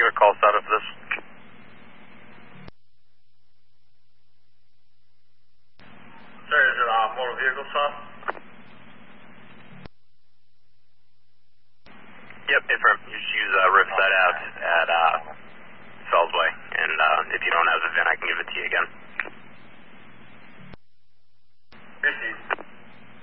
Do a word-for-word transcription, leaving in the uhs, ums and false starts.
a call started for this. Sir, is it uh, motor vehicle stop? Yep, affirm. You just use uh, Riverside out at uh,